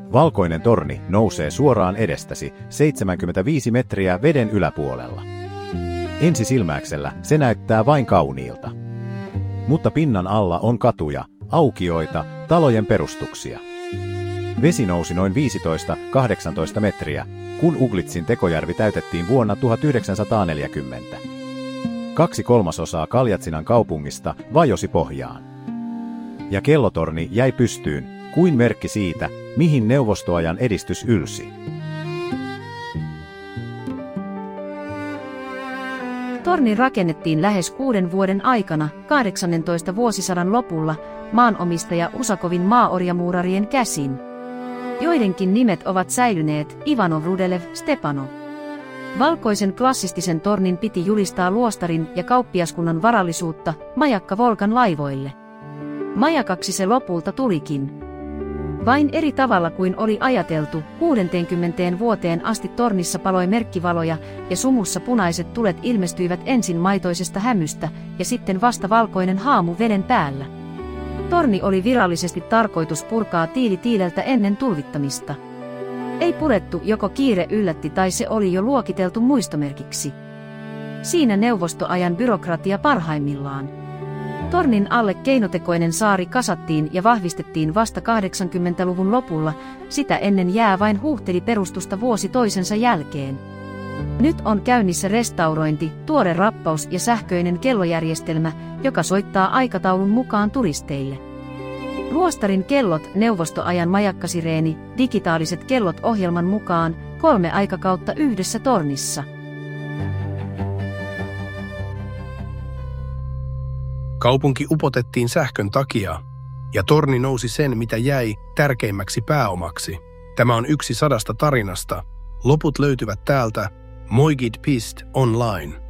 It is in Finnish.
Valkoinen torni nousee suoraan edestäsi 75 metriä veden yläpuolella. Ensisilmäyksellä se näyttää vain kauniilta. Mutta pinnan alla on katuja, aukioita, talojen perustuksia. Vesi nousi noin 15-18 metriä, kun Uglitsin tekojärvi täytettiin vuonna 1940. 2/3 Kaljatsinan kaupungista vajosi pohjaan. Ja kellotorni jäi pystyyn, kuin merkki siitä, mihin neuvostoajan edistys ylsi. Torni rakennettiin lähes 6 vuoden aikana 18. vuosisadan lopulla maanomistaja Usakovin maaorjamuurarien käsin. Joidenkin nimet ovat säilyneet: Ivanov, Rudelev, Stepanov. Valkoisen klassistisen tornin piti julistaa luostarin ja kauppiaskunnan varallisuutta majakka Volgan laivoille. Majakaksi se lopulta tulikin. Vain eri tavalla kuin oli ajateltu, 60 vuoteen asti tornissa paloi merkkivaloja ja sumussa punaiset tulet ilmestyivät ensin maitoisesta hämystä ja sitten vasta valkoinen haamu veden päällä. Torni oli virallisesti tarkoitus purkaa tiili tiileltä ennen tulvittamista. Ei purettu, joko kiire yllätti tai se oli jo luokiteltu muistomerkiksi. Siinä neuvostoajan byrokratia parhaimmillaan. Tornin alle keinotekoinen saari kasattiin ja vahvistettiin vasta 80-luvun lopulla, sitä ennen jää vain huuhteli perustusta vuosi toisensa jälkeen. Nyt on käynnissä restaurointi, tuore rappaus ja sähköinen kellojärjestelmä, joka soittaa aikataulun mukaan turisteille. Luostarin kellot, neuvostoajan majakkasireeni, digitaaliset kellot ohjelman mukaan, 3 aikakautta yhdessä tornissa. Kaupunki upotettiin sähkön takia, ja torni nousi sen, mitä jäi, tärkeimmäksi pääomaksi. Tämä on yksi 100 tarinasta. Loput löytyvät täältä Moigid.online.